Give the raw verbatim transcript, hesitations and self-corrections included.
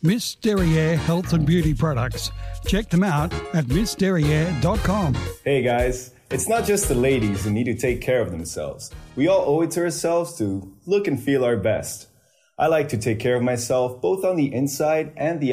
Miss Derriere Health and Beauty Products. Check them out at miss derriere dot com. Hey guys, it's not just the ladies who need to take care of themselves. We all owe it to ourselves to look and feel our best. I like to take care of myself both on the inside and the